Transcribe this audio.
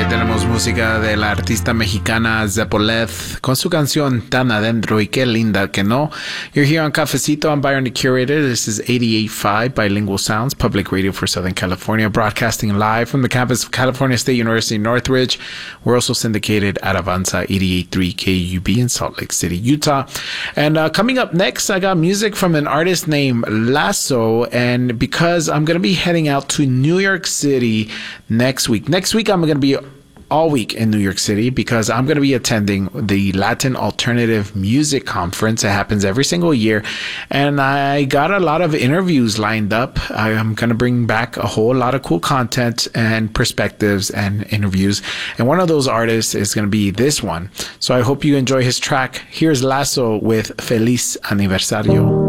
tenemos música de la artista mexicana Zepoleth con su canción Tan Adentro y Qué Linda Que No. You're here on Cafecito. I'm Byron the Curator. This is 88.5 Bilingual Sounds, public radio for Southern California, broadcasting live from the campus of California State University, Northridge. We're also syndicated at Avanza 88.3 KUB in Salt Lake City, Utah. And coming up next, I got music from an artist named Lasso. And because I'm going to be heading out to New York City next week. Next week, I'm going to be all week in New York City because I'm going to be attending the Latin Alternative Music Conference. It happens every single year. And I got a lot of interviews lined up. I'm going to bring back a whole lot of cool content and perspectives and interviews. And one of those artists is going to be this one. So I hope you enjoy his track. Here's Lasso with Feliz Aniversario.